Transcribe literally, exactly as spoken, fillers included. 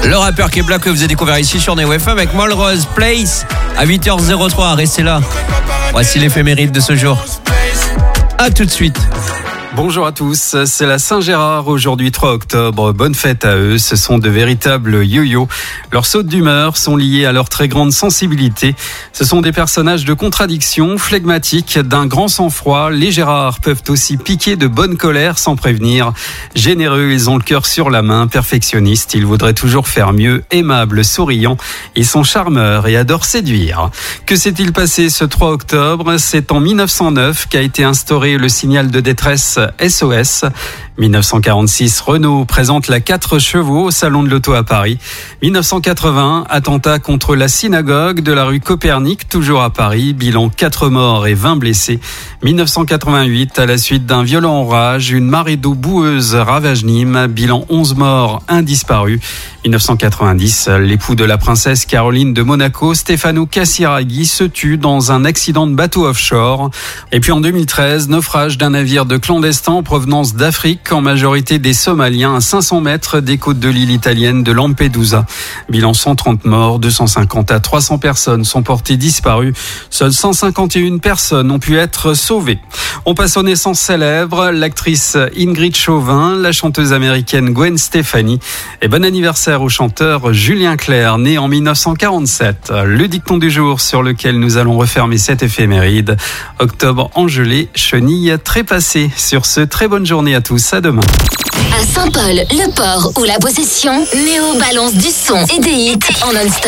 Le rappeur Kebla que vous avez découvert ici sur Neo F M avec Melrose Place à huit heures zéro trois. Restez là. Voici l'éphéméride de ce jour. A tout de suite. Bonjour à tous, c'est la Saint-Gérard aujourd'hui trois octobre, bonne fête à eux, ce sont de véritables yo-yo. Leurs sautes d'humeur sont liées à leur très grande sensibilité. Ce sont des personnages de contradiction, flegmatiques, d'un grand sang-froid. Les Gérards peuvent aussi piquer de bonne colère sans prévenir. Généreux, ils ont le cœur sur la main, perfectionnistes, ils voudraient toujours faire mieux, aimables, souriants. Ils sont charmeurs et adorent séduire. Que s'est-il passé ce trois octobre ? C'est en mille neuf cent neuf qu'a été instauré le signal de détresse S O S. mille neuf cent quarante-six, Renault présente la quatre chevaux au Salon de l'Auto à Paris. mille neuf cent quatre-vingts, attentat contre la synagogue de la rue Copernic, toujours à Paris. Bilan quatre morts et vingt blessés. mille neuf cent quatre-vingt-huit, à la suite d'un violent orage, une marée d'eau boueuse ravage Nîmes. Bilan onze morts, un disparu. mille neuf cent quatre-vingt-dix, l'époux de la princesse Caroline de Monaco, Stefano Casiraghi, se tue dans un accident de bateau offshore. Et puis en deux mille treize, naufrage d'un navire de clandestins en provenance d'Afrique, en majorité des Somaliens, à cinq cents mètres des côtes de l'île italienne de Lampedusa. Bilan cent trente morts, deux cent cinquante à trois cents personnes sont portées disparues. Seules cent cinquante et une personnes ont pu être sauvées. On passe aux naissances célèbres. L'actrice Ingrid Chauvin, la chanteuse américaine Gwen Stefani et bon anniversaire au chanteur Julien Clerc, né en mille neuf cent quarante-sept. Le dicton du jour sur lequel nous allons refermer cette éphéméride. Octobre engelé, chenille trépassée. Sur ce, très bonne journée à tous, à demain. À Saint-Paul, Le Port ou La Possession, Néo balance du son et des hits en non-stop.